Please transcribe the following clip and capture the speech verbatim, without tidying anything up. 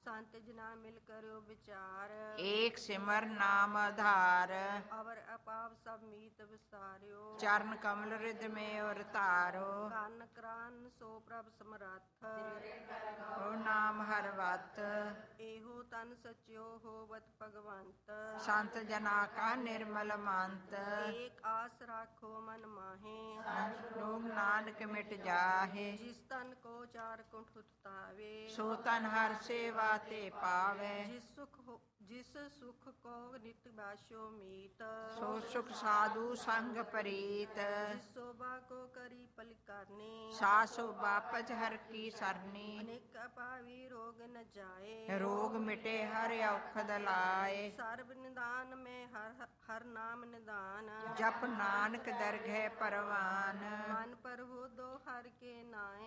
ਸੰਤ ਜਨਾ ਮਿਲ ਕਰਿਓ ਵਿਚਾਰ, ਏਕ ਸਿਮਰ ਨਾਮ ਆਧਾਰ। ਅਵਰ ਅਪਾਪ ਸਭ ਮੀਤ ਵਿਸਾਰਿਓ, ਚਰਨ ਕਮਲ ਰਿਦ ਮੇ ਔਰ ਧਾਰੋ। ਕੰਨ ਕਰਾਨ ਸੋ ਪ੍ਰਭ ਸਮਰੱਥ, ਓ ਨਾਮ ਹਰ ਵਤ। ਇਹੋ ਤਨ ਸਚਿਓ ਹੋਵਤ ਭਗਵੰਤ, ਸੰਤ ਜਨਾ ਕਾ ਨਿਰਮਲ ਮੰਤ। ਏਕ ਆਸ ਰਾਖੋ ਮਨ ਮਾਹੇ, ਰੋਗ ਨਾਨਕ ਮਿਟ ਜਾਹੇ। ਜਿਸ ਤਨ ਕੋ ਚਾਰ ਕੁੰਠ ਉਤਾਵੇ, ਸੋ ਤਨ ਹਰ ਸੇਵਾ ਤੇ ਪਾਵੇ। ਜਿਸ ਸੁਖ ਹੋ ਜਿਸ ਸੁਖ ਕੋ ਨਿਤ ਬਾਸ਼ੋ ਮੀਤ, ਸੋ ਸੁਖ ਸਾਧੂ ਸੰਗ ਪ੍ਰੀਤ। ਜਿਸ ਸੋਭਾ ਕੋ ਕਰੀ ਪਲ ਕਰਨੀ, ਸਾ ਸੋਭਾ ਪਜ ਹਰ ਕੀ ਸਰਨੀ। ਅਨੇਕ ਅਪਾਵੀ ਰੋਗ ਨ ਜਾਏ, ਰੋਗ ਮਿਟੇ ਹਰ ਔਖਦ ਲਾਏ। ਸਰਬ ਨਿਦਾਨ ਮੈਂ ਹਰ ਹਰ ਨਾਮ ਨਿਦਾਨ, ਜਪ ਨਾਨਕ ਦਰਗਹਿ ਪਰਵਾਨ। ਮਨ ਪਰਹੁ ਦੋ ਹਰ ਕੇ ਨਾਏ।